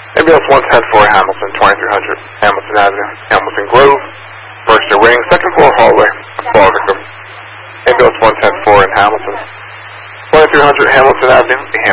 Ambulance 110 Hamilton, 2300 Hamilton Avenue, Hamilton Grove, Berkshire Ring, second floor hallway, fall victim. Ambulance 110 in Hamilton, 2300 Hamilton Avenue, the